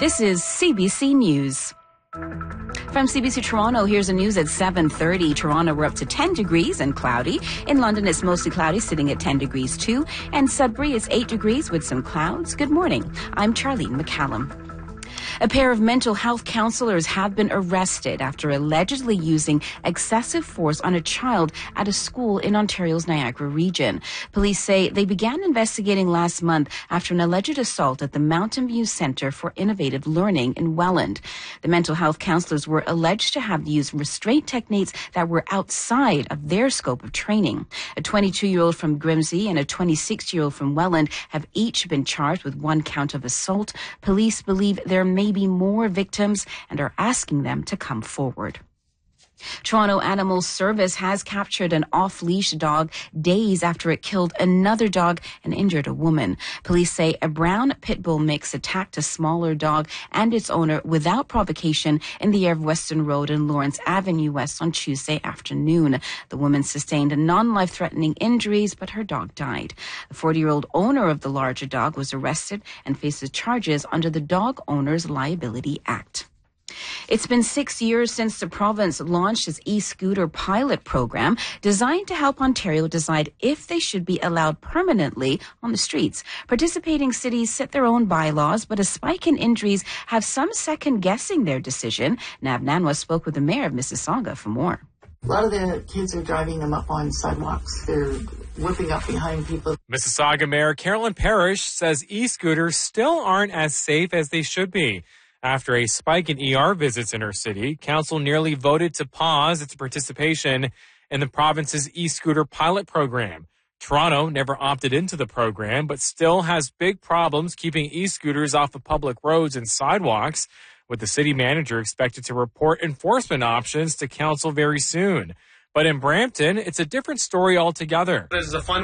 This is CBC News. From CBC Toronto, here's the news at 7:30. Toronto, we're up to 10 degrees and cloudy. In London, it's mostly cloudy, sitting at 10 degrees too. And Sudbury is 8 degrees with some clouds. Good morning. I'm Charlene McCallum. A pair of mental health counselors have been arrested after allegedly using excessive force on a child at a school in Ontario's Niagara region. Police say they began investigating last month after an alleged assault at the Mountain View Centre for Innovative Learning in Welland. The mental health counselors were alleged to have used restraint techniques that were outside of their scope of training. A 22-year-old from Grimsby and a 26-year-old from Welland have each been charged with one count of assault. Police believe there may be more victims and are asking them to come forward. Toronto Animal Service has captured an off-leash dog days after it killed another dog and injured a woman. Police say a brown pit bull mix attacked a smaller dog and its owner without provocation in the area of Western Road and Lawrence Avenue West on Tuesday afternoon. The woman sustained non-life-threatening injuries, but her dog died. The 40-year-old owner of the larger dog was arrested and faces charges under the Dog Owners Liability Act. It's been 6 years since the province launched its e-scooter pilot program designed to help Ontario decide if they should be allowed permanently on the streets. Participating cities set their own bylaws, but a spike in injuries have some second-guessing their decision. Nav Nanwa spoke with the mayor of Mississauga for more. A lot of the kids are driving them up on sidewalks. They're whipping up behind people. Mississauga Mayor Carolyn Parrish says e-scooters still aren't as safe as they should be. After a spike in ER visits in her city, council nearly voted to pause its participation in the province's e-scooter pilot program. Toronto never opted into the program, but still has big problems keeping e-scooters off of public roads and sidewalks, with the city manager expected to report enforcement options to council very soon. But in Brampton, it's a different story altogether. This is a fun